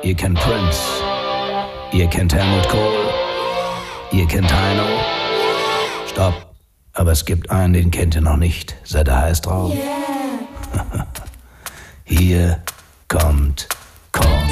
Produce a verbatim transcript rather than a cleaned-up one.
Ihr kennt Prince. Ihr kennt Helmut Kohl. Ihr kennt Heino. Stopp. Aber es gibt einen, den kennt ihr noch nicht. Seid ihr heiß drauf? Yeah. Hier kommt